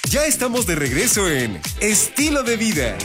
Ya estamos de regreso en Estilo de Vida.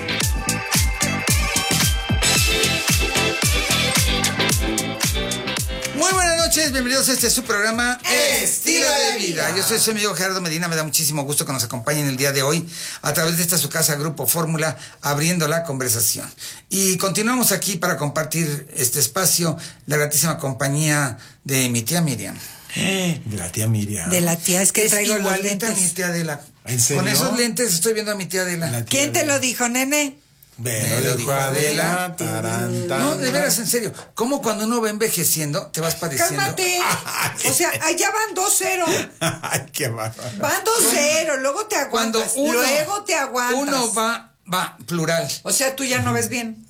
Muy buenas noches, bienvenidos a su programa Estilo de Vida. Yo soy su amigo Gerardo Medina, me da muchísimo gusto que nos acompañen el día de hoy a través de esta su casa Grupo Fórmula, abriendo la conversación. Y continuamos aquí para compartir este espacio, la gratísima compañía de mi tía Miriam. De la tía Miriam. De la tía, es que traigo los igualita lentes. a mi tía Adela. ¿En serio? Con esos lentes estoy viendo a mi tía Adela. ¿Quién te lo dijo, nene? Me lo dijo Adela. No, de veras, en serio. ¿Cómo cuando uno va envejeciendo te vas pareciendo? ¡Cálmate! O sea, allá van 2-0. Ay, qué bárbaro. Van 2-0, luego te aguantas. Luego te aguantas. Uno va plural. O sea, tú ya no ves bien.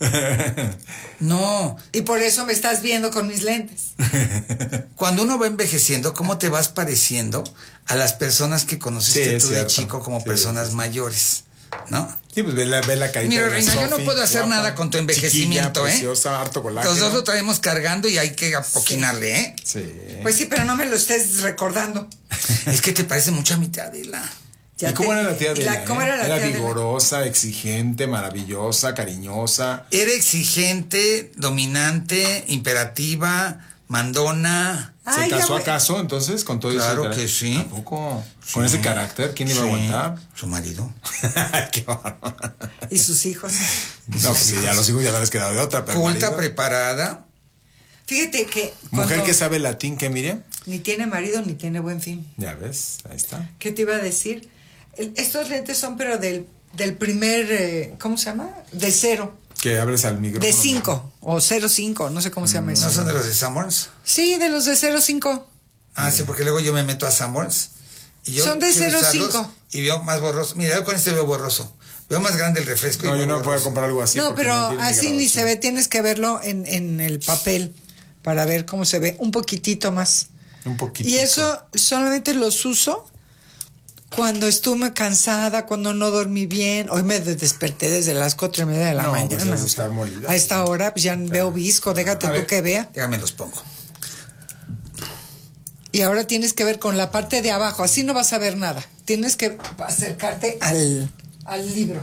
No. Y por eso me estás viendo con mis lentes. Cuando uno va envejeciendo, ¿cómo te vas pareciendo a las personas que conociste Sí, tú de cierto. chico como Sí, personas sí. mayores? ¿No? Sí, pues ve la carita. Mira, de Reina, yo no Sofi, puedo hacer guapa, nada con tu envejecimiento, chiquilla, ¿eh? preciosa, harto colágeno. Los dos lo traemos cargando y hay que apoquinarle, ¿eh? Sí. Pues sí, pero no me lo estés recordando. Es que te parece mucho a mi tía Adela. ¿Y cómo era la tía Adela? ¿Cómo era la tía Adela? vigorosa, exigente, maravillosa, cariñosa. Era exigente, dominante, imperativa, mandona. ¿Se Ay, ya casó voy. acaso entonces con todo Claro ese carácter? que sí. ¿A poco? ¿Con ese carácter? ¿Quién iba a Sí, aguantar? su marido. Ay, qué bárbaro. Y sus hijos. No, pues sí, ya los hijos ya no les quedado de otra. Pero Culta, marido. preparada. Fíjate que Mujer cuando que sabe latín, ¿qué, Miriam? ni tiene marido ni tiene buen fin. Ya ves, ahí está. ¿Qué te iba a decir? Estos lentes son pero del primer, ¿cómo se llama? De 0. Que abres al micrófono. De 5 o 0.5, no sé cómo se llama eso. ¿No son de los de Sanborns? Sí, de los de 0.5. Ah, sí, porque luego yo me meto a Sanborns. Y yo Son de quiero 0.5. usarlos y veo más borroso. Mira, yo con este veo borroso. Veo más grande el refresco. No, y yo veo no puedo borroso. comprar algo así. No, porque pero no tiene así ni graduación. se ve, tienes que verlo en el papel para ver cómo se ve, un poquitito más. Un poquito. Y eso solamente los uso cuando estuve cansada, cuando no dormí bien. Hoy me desperté desde las 4:30 de la No, pues mañana. has de estar molida. A esta hora pues ya veo visco, déjate A tú ver, que vea. Déjame los pongo. Y ahora tienes que ver con la parte de abajo, así no vas a ver nada. Tienes que acercarte al libro.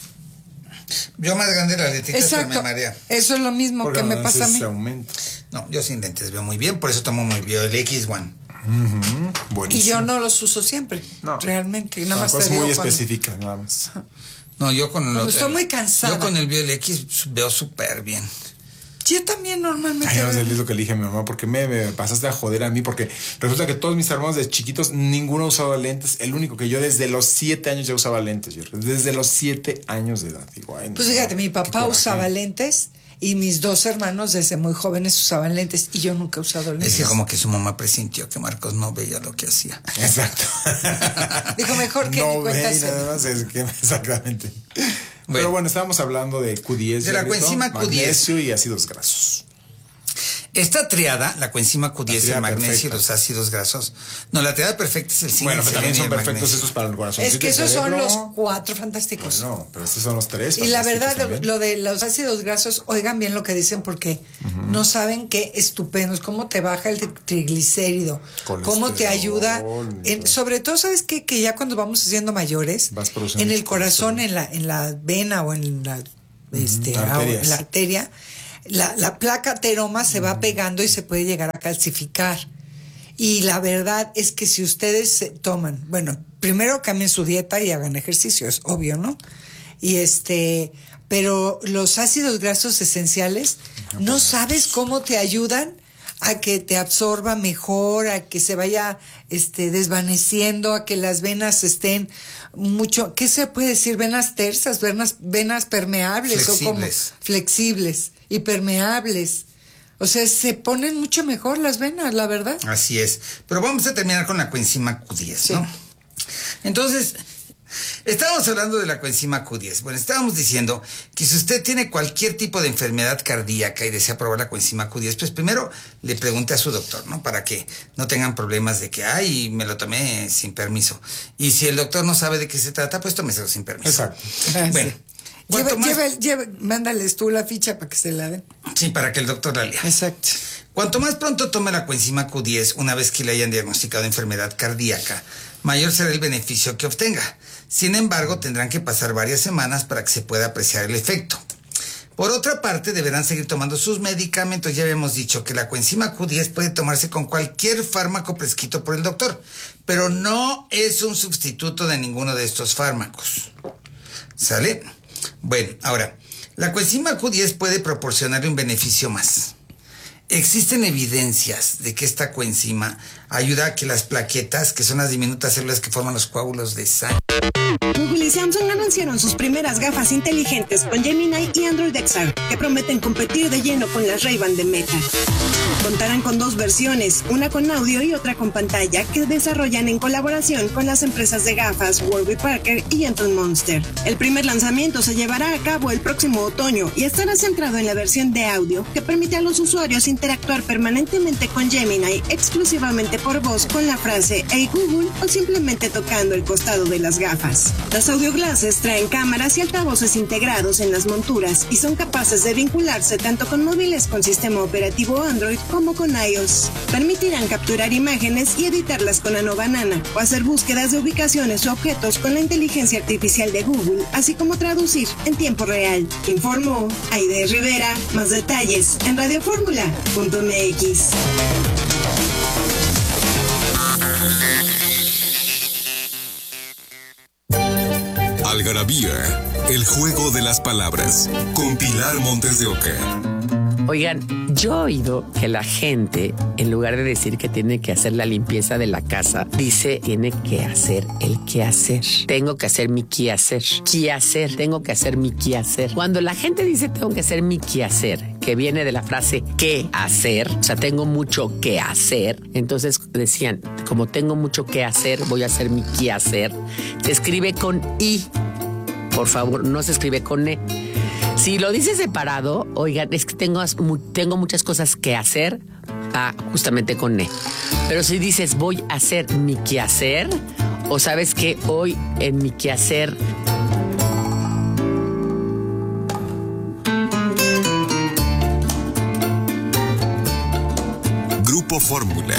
Veo más grande la letrita, pero me Exacto. marea. Eso es lo mismo Porque que me además pasa a mí. se aumenta. No, yo sin lentes veo muy bien, por eso tomo muy bien el X1. Buenísimo. Y yo no los uso siempre, No. realmente. Nada Una más te cosa digo muy cuando- específica, nada más. No, yo con Cuando estoy muy cansada. Yo con el Biol X veo súper bien. Yo también normalmente. Ay, no es lo que le dije a mi mamá, porque me pasaste a joder a mí, porque resulta que todos mis hermanos de chiquitos, ninguno usaba lentes. El único que yo desde los 7 años ya usaba lentes. Desde los 7 años de edad. Digo, ay, no, Pues fíjate, mi qué papá coraje. usaba lentes y mis 2 hermanos desde muy jóvenes usaban lentes y yo nunca he usado lentes. Es que como que su mamá presintió que Marcos no veía lo que hacía. Exacto. Dijo, mejor que no ni cuenta ve y se nada dé. más es que exactamente. Bueno. Pero bueno, estábamos hablando de Q10. De la Diablito, coenzima Q10. magnesio y ácidos grasos. Esta triada, la coenzima Q10, La el triada magnesio y perfecta. los ácidos grasos. No, la triada perfecta es el zinc, Bueno, el pero también selenio son y el perfectos magnesio. esos para el corazón. Es que esos son los 4 fantásticos. No, pero estos son los 3. Y la verdad, lo de los ácidos grasos, oigan bien lo que dicen porque no saben qué estupendos, cómo te baja el triglicérido, cómo te ayuda. Sobre todo, ¿sabes qué? Que ya cuando vamos siendo mayores, Vas produciendo en el mucho corazón, en la vena o en la, arterias. en la arteria, la placa ateroma se va pegando y se puede llegar a calcificar. Y la verdad es que si ustedes toman, bueno, primero cambien su dieta y hagan ejercicio, es obvio, ¿no? Y pero los ácidos grasos esenciales, no sabes cómo te ayudan a que te absorba mejor, a que se vaya desvaneciendo, a que las venas estén mucho, ¿qué se puede decir? Venas tersas, venas permeables o como flexibles y permeables. O sea, se ponen mucho mejor las venas, la verdad. Así es. Pero vamos a terminar con la coenzima Q10, ¿no? Entonces, estábamos hablando de la coenzima Q10. Bueno, estábamos diciendo que si usted tiene cualquier tipo de enfermedad cardíaca y desea probar la coenzima Q10, pues primero le pregunte a su doctor, ¿no? Para que no tengan problemas de que, ay, me lo tomé sin permiso. Y si el doctor no sabe de qué se trata, pues tómeselo sin permiso. Exacto. Bueno. Mándales tú la ficha para que se la den. Sí, para que el doctor la lea. Exacto. Cuanto más pronto tome la coenzima Q10, una vez que le hayan diagnosticado enfermedad cardíaca, mayor será el beneficio que obtenga. Sin embargo, tendrán que pasar varias semanas para que se pueda apreciar el efecto. Por otra parte, deberán seguir tomando sus medicamentos. Ya habíamos dicho que la coenzima Q10 puede tomarse con cualquier fármaco prescrito por el doctor, pero no es un sustituto de ninguno de estos fármacos. ¿Sale? Bueno, ahora, la coenzima Q10 puede proporcionarle un beneficio más. Existen evidencias de que esta coenzima ayuda a que las plaquetas, que son las diminutas células que forman los coágulos de sangre. Google y Samsung anunciaron sus primeras gafas inteligentes con Gemini y Android XR, que prometen competir de lleno con las Ray-Ban de Meta. Contarán con 2 versiones, una con audio y otra con pantalla, que desarrollan en colaboración con las empresas de gafas Warby Parker y Anton Monster. El primer lanzamiento se llevará a cabo el próximo otoño y estará centrado en la versión de audio, que permite a los usuarios interactuar permanentemente con Gemini exclusivamente por voz con la frase "Hey Google" o simplemente tocando el costado de las gafas. Las audio glasses traen cámaras y altavoces integrados en las monturas y son capaces de vincularse tanto con móviles con sistema operativo Android como con iOS. Permitirán capturar imágenes y editarlas con Nano Banana o hacer búsquedas de ubicaciones o objetos con la inteligencia artificial de Google, así como traducir en tiempo real. Informó Aide Rivera. Más detalles en radioformula.mx. Algarabía, el juego de las palabras, con Pilar Montes de Oca. Oigan, yo he oído que la gente, en lugar de decir que tiene que hacer la limpieza de la casa, dice tiene que hacer el quehacer. Tengo que hacer mi quehacer. Quehacer, tengo que hacer mi quehacer. Cuando la gente dice tengo que hacer mi quehacer, que viene de la frase qué hacer, o sea, tengo mucho que hacer, entonces decían, como tengo mucho que hacer, voy a hacer mi quehacer. Se escribe con I, por favor, no se escribe con E. Si lo dices separado, oigan, es que tengo muchas cosas que hacer, justamente con E. Pero si dices voy a hacer mi quehacer, o sabes que hoy en mi quehacer Grupo Fórmula.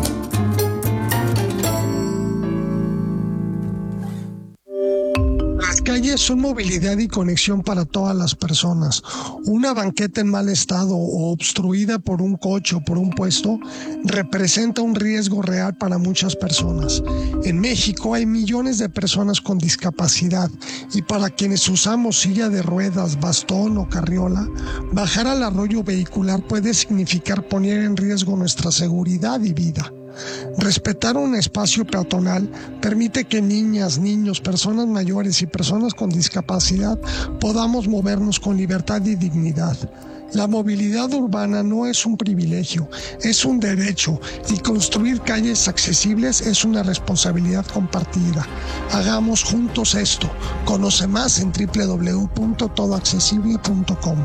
Las calles son movilidad y conexión para todas las personas. Una banqueta en mal estado o obstruida por un coche o por un puesto representa un riesgo real para muchas personas. En México hay millones de personas con discapacidad y para quienes usamos silla de ruedas, bastón o carriola, bajar al arroyo vehicular puede significar poner en riesgo nuestra seguridad y vida. Respetar un espacio peatonal permite que niñas, niños, personas mayores y personas con discapacidad podamos movernos con libertad y dignidad. La movilidad urbana no es un privilegio, es un derecho y construir calles accesibles es una responsabilidad compartida. Hagamos juntos esto. Conoce más en www.todoaccesible.com.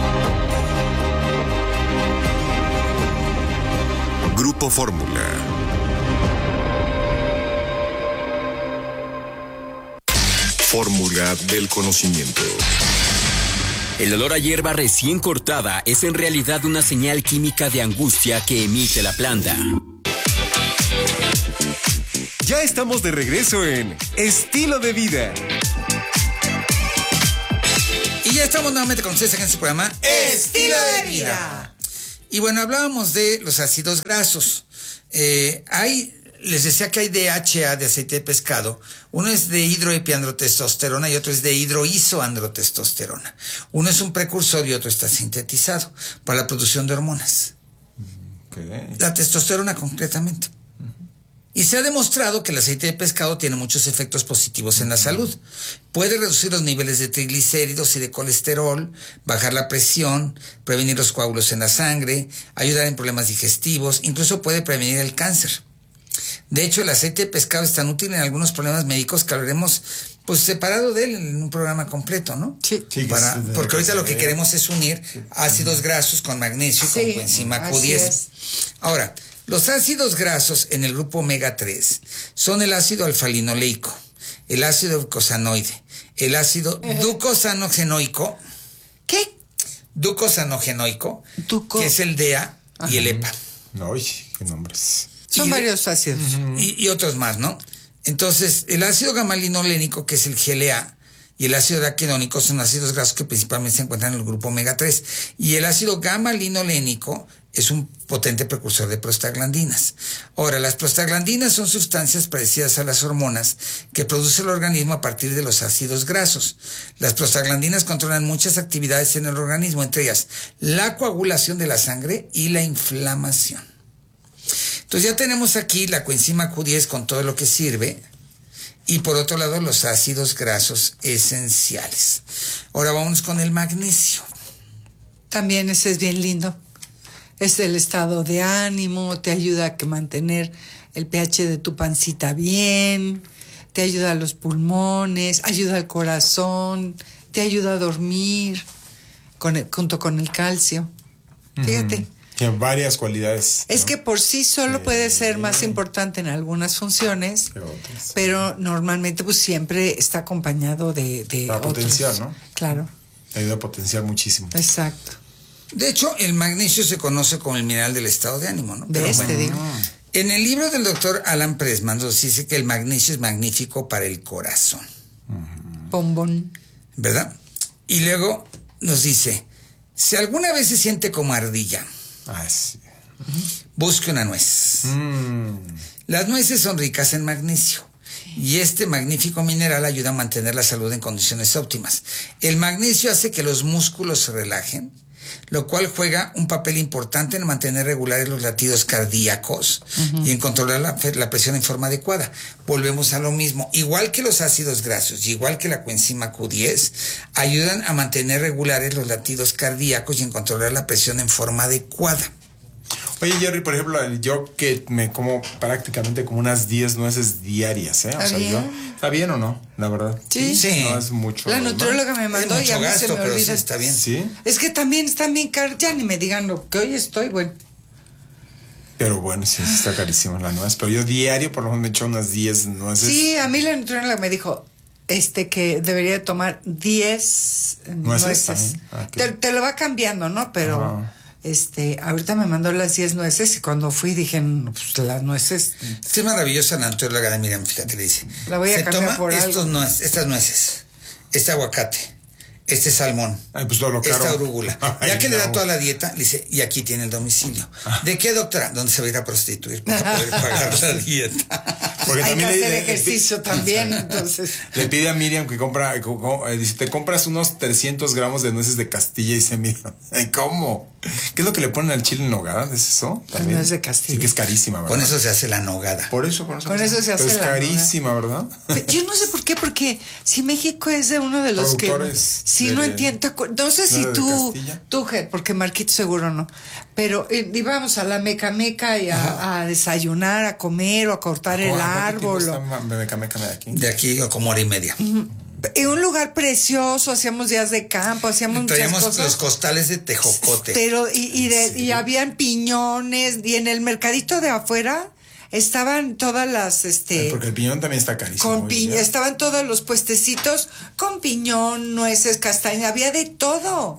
Grupo Fórmula. Fórmula del conocimiento. El olor a hierba recién cortada es en realidad una señal química de angustia que emite la planta. Ya estamos de regreso en Estilo de Vida. Y ya estamos nuevamente con ustedes en este programa Estilo de Vida. Y bueno, hablábamos de los ácidos grasos. Les decía que hay DHA de aceite de pescado. Uno es de hidroepiandrotestosterona y otro es de hidroisoandrotestosterona. Uno es un precursor y otro está sintetizado para la producción de hormonas. Okay. La testosterona concretamente. Y se ha demostrado que el aceite de pescado tiene muchos efectos positivos en la salud. Puede reducir los niveles de triglicéridos y de colesterol, bajar la presión, prevenir los coágulos en la sangre, ayudar en problemas digestivos, incluso puede prevenir el cáncer. De hecho, el aceite de pescado es tan útil en algunos problemas médicos que hablaremos pues separado de él en un programa completo, ¿no? Sí. Porque ahorita lo que queremos es unir ácidos grasos con magnesio y con coenzima Q10. Ahora, los ácidos grasos en el grupo omega 3 son el ácido alfa-linoleico, el ácido glucosanoide, el ácido ducosanogenoico. ¿Qué? Ducosanogenoico, que es el DEA y el EPA. No, qué nombres. Son varios ácidos. Y otros más, ¿no? Entonces, el ácido gamma-linolénico, que es el GLA, y el ácido araquidónico son ácidos grasos que principalmente se encuentran en el grupo omega 3. Y el ácido gamma-linolénico es un potente precursor de prostaglandinas. Ahora, las prostaglandinas son sustancias parecidas a las hormonas que produce el organismo a partir de los ácidos grasos. Las prostaglandinas controlan muchas actividades en el organismo, entre ellas la coagulación de la sangre y la inflamación. Entonces ya tenemos aquí la coenzima Q10 con todo lo que sirve. Y por otro lado, los ácidos grasos esenciales. Ahora vamos con el magnesio. También ese es bien lindo. Es el estado de ánimo, te ayuda a mantener el pH de tu pancita bien, te ayuda a los pulmones, ayuda al corazón, te ayuda a dormir, junto con el calcio. Fíjate. Tiene varias cualidades. Es ¿no? que por sí solo puede ser más importante en algunas funciones, pero normalmente pues siempre está acompañado de para otros. potenciar, ¿no? Claro. Ayuda a potenciar muchísimo. Exacto. De hecho, el magnesio se conoce como el mineral del estado de ánimo, ¿no? Pero Te digo. en el libro del doctor Alan Pressman nos dice que el magnesio es magnífico para el corazón. Bombón. ¿Verdad? Y luego nos dice, si alguna vez se siente como ardilla, Sí. busque una nuez. Las nueces son ricas en magnesio y este magnífico mineral ayuda a mantener la salud en condiciones óptimas. El magnesio hace que los músculos se relajen, lo cual juega un papel importante en mantener regulares los latidos cardíacos y en controlar la presión en forma adecuada. Volvemos a lo mismo. Igual que los ácidos grasos y igual que la coenzima Q10, ayudan a mantener regulares los latidos cardíacos y en controlar la presión en forma adecuada. Oye, Jerry, por ejemplo, yo que me como prácticamente como unas 10 nueces diarias, ¿eh? ¿Está bien? ¿Está bien o no? La verdad. Sí. No es mucho. La ¿no? nutrióloga me mandó Es y a mucho mí se gasto, me pero sí olvida. está bien. Sí. Es que también están bien caros. Ya ni me digan lo que hoy estoy, bueno. Pero bueno, sí, está carísimo la nuez. Pero yo diario por lo menos me echo unas 10 nueces. Sí, a mí la nutrióloga me dijo que debería tomar 10 nueces. también. Te lo va cambiando, ¿no? Pero ahorita me mandó las 10 nueces y cuando fui dije, no, pues las nueces. Es maravillosa la nutrióloga de Miriam, fíjate, le dice. La voy a se cambiar toma por algo. estas nueces, este aguacate, este salmón, Ay, pues todo lo caro. esta arúgula. Ay, Ya que le da no. toda la dieta, le dice, y aquí tiene el domicilio. ¿De qué, doctora? ¿Dónde se va a ir a prostituir para poder pagar la dieta? Porque Hay que también hacer ejercicio también, entonces. Le pide a Miriam que dice, te compras unos 300 gramos de nueces de Castilla y dice, Miriam, ¿cómo? ¿Qué es lo que le ponen al chile en nogada? ¿Es eso? También. nuez de Castilla. Sí, que es carísima, ¿verdad? Con eso se hace la nogada. Por eso Con eso se hace Pero es la carísima, ¿verdad? Yo no sé por qué, porque si México es de uno de los Productores que... Sí, de- no entiendo. No sé si ¿no de tú, Castilla? porque Marquito seguro no. Pero íbamos a la Meca Meca y a desayunar, a comer o a cortar el árbol. De aquí. De aquí o como hora y media. En un lugar precioso, hacíamos días de campo, hacíamos muchas Traíamos cosas. los costales de tejocote. Pero, y habían piñones, y en el mercadito de afuera estaban todas las, Porque el piñón también está carísimo. con piña, estaban todos los puestecitos con piñón, nueces, castaña, había de todo.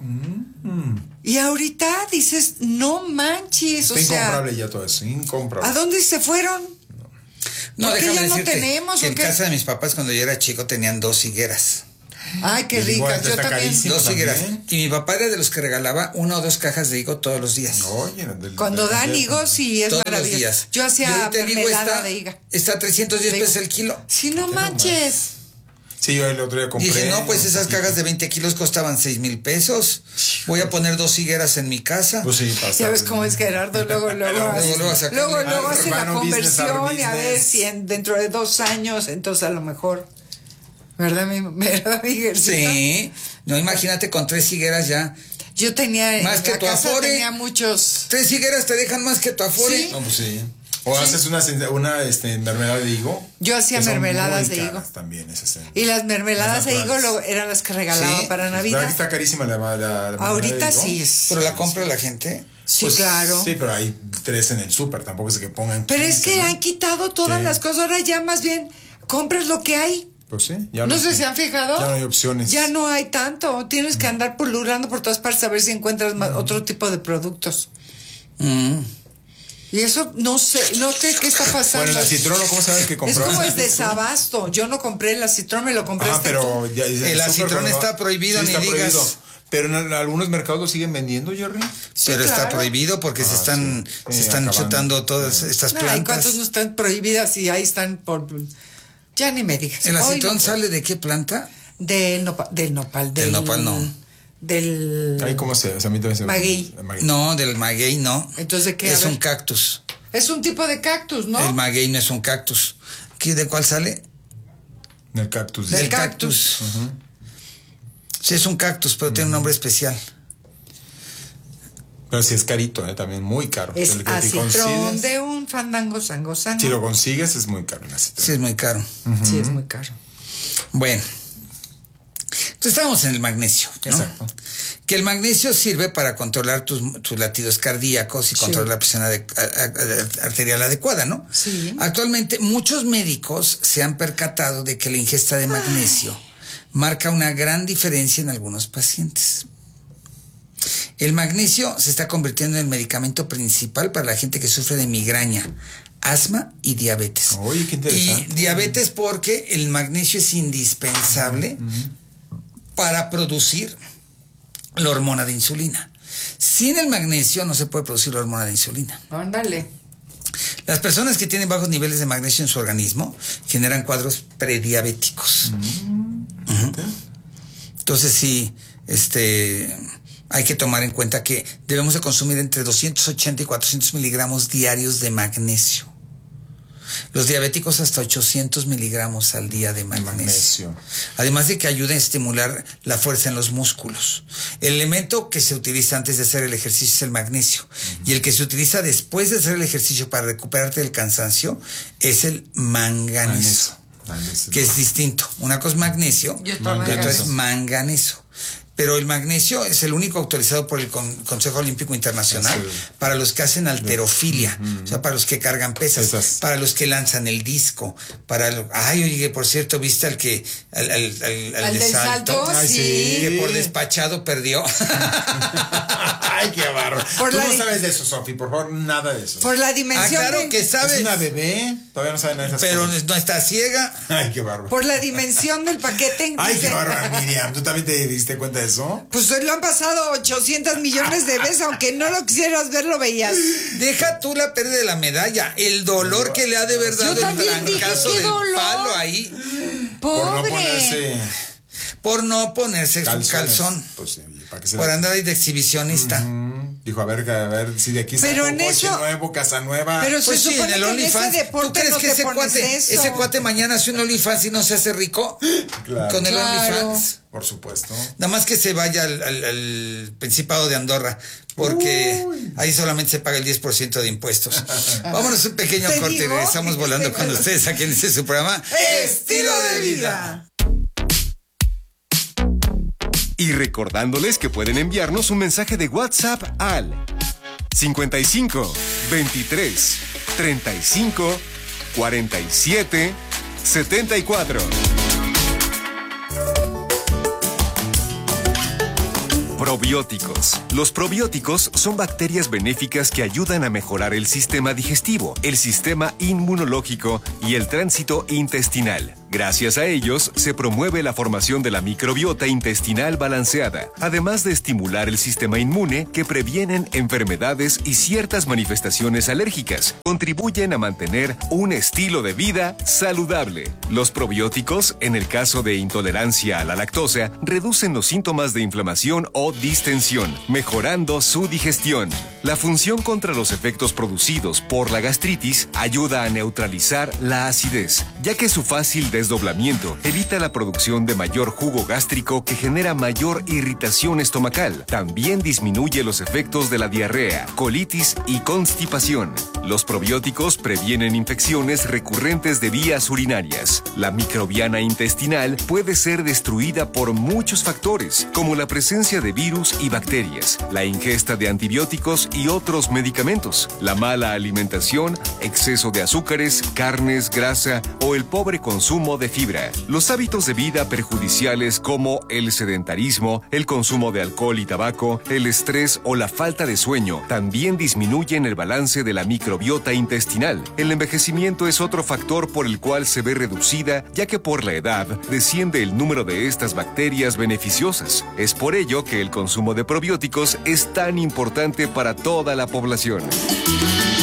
Y ahorita dices, no manches, Está incomparable ya todo eso, incomparable. ¿a dónde se fueron? No, ¿Por qué déjame ya no decirte tenemos, que o en qué? casa de mis papás cuando yo era chico tenían 2 higueras. Ay, qué Les digo, ricas, ahorita yo está también. carísimo. 2 higueras. también. Y mi papá era de los que regalaba 1 o 2 cajas de higo todos los días. Oye, Cuando dan higos, sí, es Todos los maravilloso. días. Yo Y hacía ahorita el higo mermelada de higa. está a 310 Digo, pesos el kilo. Sí, no manches. Sí, yo el otro día compré. Dije, no, pues esas cajas de 20 kilos costaban 6,000 pesos. Voy a poner 2 higueras en mi casa. Pues sí, pasa. Ya ves cómo es Gerardo, luego Luego hace la Hermano business, conversión y a ver business. si dentro de 2 años, entonces a lo mejor. ¿Verdad, Miguel? Sí. No, imagínate con 3 higueras ya. Yo tenía, Más en que la tu casa Afore. tenía muchos. 3 higueras te dejan más que tu Afore. Sí. No, pues sí. O haces una mermelada de higo. Yo hacía que son mermeladas muy de caras higo. También, esas. Y las mermeladas de higo naturales. eran las que regalaba Sí. para ¿Verdad que Navidad. está carísima la mermelada Ahorita de higo? sí es. Pero la compra la gente. Sí, Pues, claro. Sí, pero hay 3 en el súper, tampoco es que pongan. Pero es 15, que ¿no? han quitado todas Sí. las cosas. Ahora ya más bien compras lo que hay. Pues sí, ya No sé si han fijado. Ya no hay opciones. Ya no hay tanto. Tienes que andar pululando por todas partes a ver si encuentras otro tipo de productos. Y Y eso no sé qué está pasando. Bueno, el acitrono, ¿cómo sabes que compró? Es como es desabasto. Yo no compré el acitrón, me lo compré. Pero ya, el acitrón está prohibido, sí, ni está digas. Prohibido. Pero en algunos mercados lo siguen vendiendo, Jerry. Sí, pero está prohibido porque se están chutando todas estas plantas. ¿Y cuántos no están prohibidas y ahí están por... Ya ni me digas. ¿El acitrón sale de qué planta? Del nopal. Del nopal no. Del... Ay, ¿cómo se? O sea, a mí también se maguey. No, del maguey no. Entonces, ¿de qué? Es un cactus. Es un tipo de cactus, ¿no? El maguey no es un cactus. ¿De cuál sale? Del cactus. Del cactus. Uh-huh. Sí, es un cactus, pero tiene un nombre especial. Pero sí es carito, también muy caro. Es acitrón de un fandango sango. Si lo consigues es muy caro el acitrón. Sí, es muy caro. Uh-huh. Sí, es muy caro. Bueno, entonces estamos en el magnesio, ¿no? Exacto. Que el magnesio sirve para controlar tus latidos cardíacos y controlar la presión arterial adecuada, ¿no? Sí. Actualmente muchos médicos se han percatado de que la ingesta de magnesio marca una gran diferencia en algunos pacientes. El magnesio se está convirtiendo en el medicamento principal para la gente que sufre de migraña, asma y diabetes. Oye, qué interesante. Y diabetes porque el magnesio es indispensable para producir la hormona de insulina. Sin el magnesio no se puede producir la hormona de insulina. Ándale. Las personas que tienen bajos niveles de magnesio en su organismo generan cuadros prediabéticos. Entonces sí, hay que tomar en cuenta que debemos de consumir entre 280 y 400 miligramos diarios de magnesio. Los diabéticos hasta 800 miligramos al día de magnesio. Además de que ayuda a estimular la fuerza en los músculos. El elemento que se utiliza antes de hacer el ejercicio es el magnesio. Y el que se utiliza después de hacer el ejercicio para recuperarte del cansancio es el manganeso. Que es distinto. Una cosa es magnesio y otra es manganeso. Pero el magnesio es el único autorizado por el Consejo Olímpico Internacional para los que hacen halterofilia, o sea, para los que cargan pesas, para los que lanzan el disco, oye, por cierto, ¿viste al de salto? Ay, sí. Que por despachado perdió. Ay, qué barro. Tú no sabes de eso, Sofi, por favor, nada de eso. Por la dimensión. Claro que sabes. Es una bebé, todavía no sabe nada de esas pero cosas. no está ciega. Ay, qué barro. Por la dimensión del paquete. Ay, qué barro, Miriam. ¿Tú también te diste cuenta de eso? Pues lo han pasado 800 millones de veces, aunque no lo quisieras ver, lo veías. Deja tú la pérdida de la medalla, el dolor que le ha de verdad el trancazo del palo ahí. Pobre. Por no ponerse su calzón. Pues sí, por andar ahí de exhibicionista. Dijo, a ver si de aquí saco un coche nuevo, casa nueva. Pero pues se sí, supone en el que en ese deporte ¿tú crees no que te ese cuate mañana hace un OnlyFans y no se hace rico? Claro. Con el OnlyFans. Por supuesto. Nada más que se vaya al Principado de Andorra, porque ahí solamente se paga el 10% de impuestos. Vámonos un pequeño corte y regresamos volando con ustedes aquí en este su programa Estilo de Vida. Y recordándoles que pueden enviarnos un mensaje de WhatsApp al 55 23 35 47 74. Probióticos. Los probióticos son bacterias benéficas que ayudan a mejorar el sistema digestivo, el sistema inmunológico y el tránsito intestinal. Gracias a ellos, se promueve la formación de la microbiota intestinal balanceada, además de estimular el sistema inmune que previenen enfermedades y ciertas manifestaciones alérgicas. Contribuyen a mantener un estilo de vida saludable. Los probióticos, en el caso de intolerancia a la lactosa, reducen los síntomas de inflamación o distensión, mejorando su digestión. La función contra los efectos producidos por la gastritis ayuda a neutralizar la acidez, ya que su fácil desdoblamiento evita la producción de mayor jugo gástrico que genera mayor irritación estomacal. También disminuye los efectos de la diarrea, colitis y constipación. Los probióticos previenen infecciones recurrentes de vías urinarias. La microbiana intestinal puede ser destruida por muchos factores, como la presencia de virus y bacterias, la ingesta de antibióticos y otros medicamentos, la mala alimentación, exceso de azúcares, carnes, grasa o el pobre consumo consumo de fibra. Los hábitos de vida perjudiciales como el sedentarismo, el consumo de alcohol y tabaco, el estrés o la falta de sueño también disminuyen el balance de la microbiota intestinal. El envejecimiento es otro factor por el cual se ve reducida, ya que por la edad desciende el número de estas bacterias beneficiosas. Es por ello que el consumo de probióticos es tan importante para toda la población.